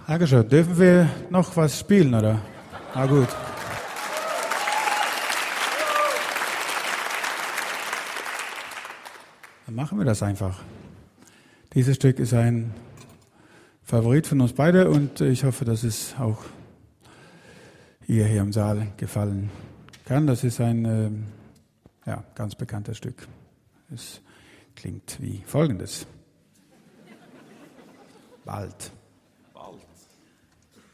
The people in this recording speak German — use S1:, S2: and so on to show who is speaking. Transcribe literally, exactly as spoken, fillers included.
S1: Dankeschön. Dürfen wir noch was spielen, oder? Na gut. Dann machen wir das einfach. Dieses Stück ist ein Favorit von uns beide und ich hoffe, dass es auch ihr hier im Saal gefallen kann. Das ist ein äh, ja, ganz bekanntes Stück. Es klingt wie folgendes. Bald.